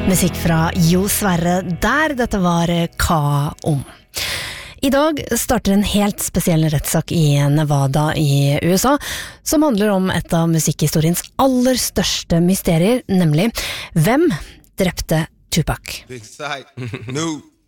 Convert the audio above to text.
Musikk fra Jo Sverre der, dette var Hva om? I dag starter en helt spesiell rettssak i Nevada i USA, som handler om et av musikkhistoriens aller største mysterier, nemlig hvem drepte Tupac? Big sight. New.